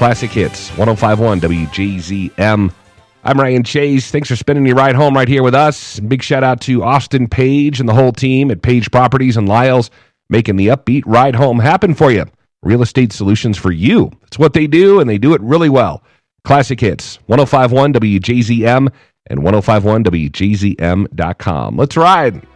Classic Hits, 105.1 WJZM. I'm Ryan Chase. Thanks for spending your ride home right here with us. Big shout out to Austin Page and the whole team at Page Properties and Lyles, making the upbeat ride home happen for you. Real estate solutions for you. It's what they do, and they do it really well. Classic Hits, 105.1 WJZM and 105.1 WJZM.com. Let's ride.